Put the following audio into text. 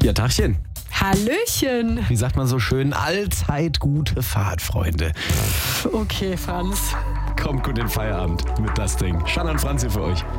Ja, Tachchen. Hallöchen. Wie sagt man so schön? Allzeit gute Fahrt, Freunde. Okay, Franz. Kommt gut in den Feierabend mit das Ding. Schan und Franz hier für euch.